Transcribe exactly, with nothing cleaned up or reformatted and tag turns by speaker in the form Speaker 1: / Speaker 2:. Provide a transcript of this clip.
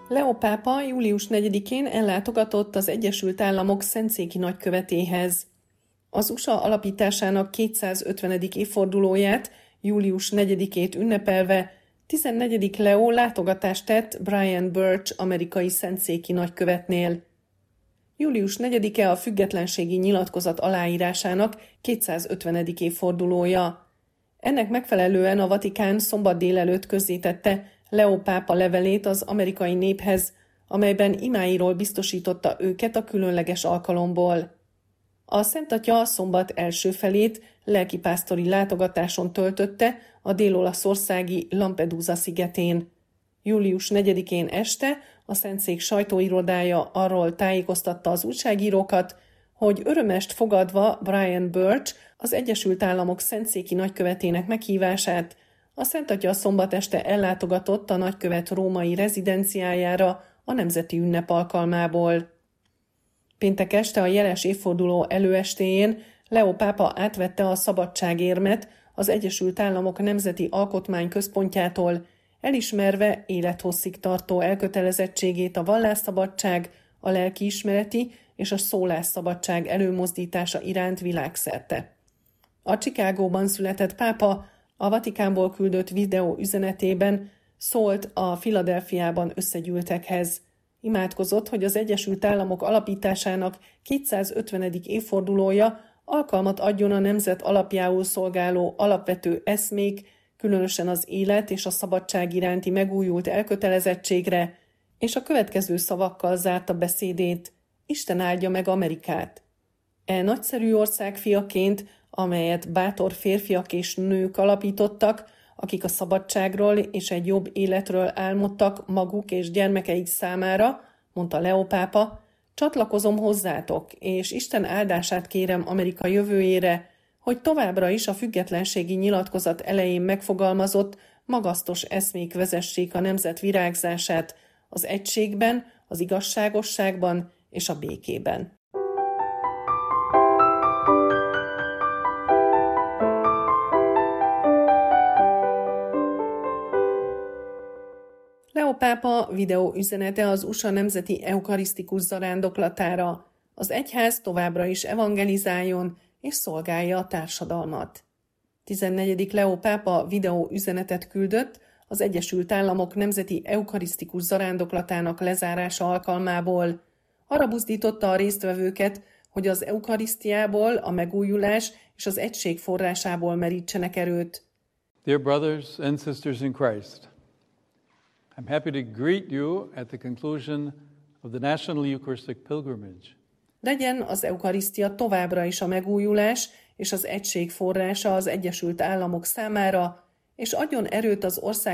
Speaker 1: Leó pápa július negyedikén ellátogatott az Egyesült Államok szentszéki nagykövetéhez. Az u es á alapításának kétszázötvenedik évfordulóját, július negyedikét ünnepelve tizennegyedik Leó látogatást tett Brian Birch amerikai szentszéki nagykövetnél. július negyedike a függetlenségi nyilatkozat aláírásának kétszázötvenedik évfordulója. Ennek megfelelően a Vatikán szombat délelőtt közzétette Leó pápa levelét az amerikai néphez, amelyben imáiról biztosította őket a különleges alkalomból. A Szent Atya a szombat első felét lelkipásztori látogatáson töltötte a dél-olaszországi Lampedusa szigetén. július negyedikén este a Szentszék sajtóirodája arról tájékoztatta az újságírókat, hogy örömest fogadva Brian Birch, az Egyesült Államok szentszéki nagykövetének meghívását, a Szent Atya szombat este ellátogatott a nagykövet római rezidenciájára a nemzeti ünnep alkalmából. Péntek este a jeles évforduló előestéjén Leó pápa átvette a szabadságérmet az Egyesült Államok Nemzeti Alkotmányközpontjától, elismerve élethosszig tartó elkötelezettségét a vallásszabadság, a lelkiismereti és a szólásszabadság előmozdítása iránt világszerte. A Chicagóban született pápa a Vatikánból küldött videó üzenetében szólt a Philadelphiában összegyűltekhez. Imádkozott, hogy az Egyesült Államok alapításának kétszázötvenedik évfordulója alkalmat adjon a nemzet alapjául szolgáló alapvető eszmék, különösen az élet és a szabadság iránti megújult elkötelezettségre, és a következő szavakkal zárta beszédét: Isten áldja meg Amerikát! E nagyszerű ország fiaként, amelyet bátor férfiak és nők alapítottak, akik a szabadságról és egy jobb életről álmodtak maguk és gyermekeik számára, mondta Leó pápa, csatlakozom hozzátok, és Isten áldását kérem Amerika jövőjére, hogy továbbra is a függetlenségi nyilatkozat elején megfogalmazott, magasztos eszmék vezessék a nemzet virágzását az egységben, az igazságosságban és a békében. Leó pápa videó üzenete az u es á nemzeti eukarisztikus zarándoklatára. Az egyház továbbra is evangelizáljon és szolgálja a társadalmat. tizennegyedik Leó pápa videó üzenetet küldött az Egyesült Államok nemzeti eukarisztikus zarándoklatának lezárása alkalmából. Arra buzdította a résztvevőket, hogy az eukarisztiából, a megújulás és az egység forrásából merítsenek erőt.
Speaker 2: Dear brothers and sisters in Christ, I'm happy to greet you at the conclusion of the National Eucharistic Pilgrimage.
Speaker 1: Legyen az eukarisztia továbbra is a megújulás és az egység forrása az Egyesült Államok számára, és adjon erőt az ország